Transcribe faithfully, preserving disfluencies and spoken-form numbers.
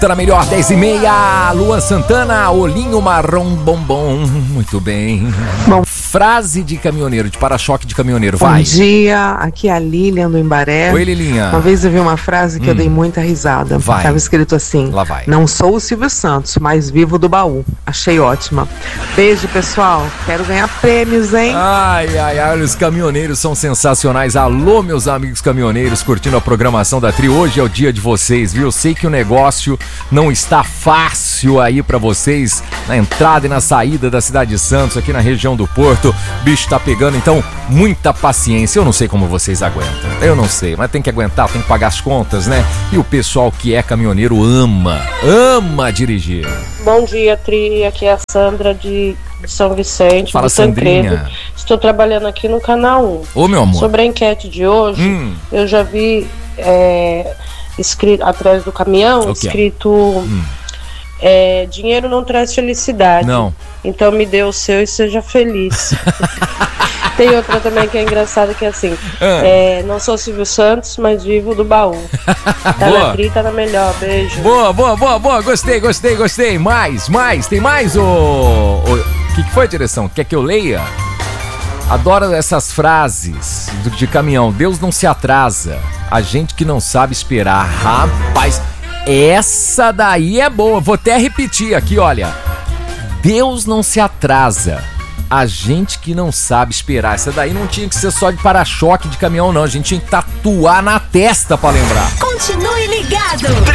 Tá na melhor, dez e meia, Luan Santana, olhinho marrom bombom, muito bem. Bom. Frase de caminhoneiro, de para-choque de caminhoneiro, vai. Bom dia, aqui é a Lilian do Embaré. Oi, Lilinha. Uma vez eu vi uma frase que hum. eu dei muita risada. Vai. Tava escrito assim: lá vai. Não sou o Silvio Santos, mas vivo do baú. Achei ótima. Beijo, pessoal. Quero ganhar prêmios, hein? Ai, ai, ai, os caminhoneiros são sensacionais. Alô, meus amigos caminhoneiros, curtindo a programação da Tri. Hoje é o dia de vocês, viu? Eu sei que o negócio não está fácil aí pra vocês na entrada e na saída da cidade de Santos, aqui na região do Porto. O bicho tá pegando, então muita paciência. Eu não sei como vocês aguentam, eu não sei, mas tem que aguentar, tem que pagar as contas, né? E o pessoal que é caminhoneiro ama, ama dirigir. Bom dia, Tri, aqui é a Sandra de São Vicente, Fala, do Tancredo. Sandrinha. Estou trabalhando aqui no Canal um. Ô, meu amor. Sobre a enquete de hoje, hum. eu já vi é, escrito atrás do caminhão, okay. escrito hum. é, dinheiro não traz felicidade. Não. Então me dê o seu e seja feliz. Tem outra também que é engraçada, que é assim: ah. é, não sou Silvio Santos, mas vivo do baú. Tá boa. na Tri, tá na melhor, beijo. Boa, boa, boa, boa, gostei, gostei, gostei. Mais, mais, tem mais? O ô... que, que foi, direção? Quer que eu leia? Adoro essas frases de caminhão. Deus não se atrasa, a gente que não sabe esperar. Rapaz, essa daí é boa. Vou até repetir aqui, olha. Deus não se atrasa, a gente que não sabe esperar. Essa daí não tinha que ser só de para-choque de caminhão, não. A gente tinha que tatuar na testa pra lembrar. Continue ligado.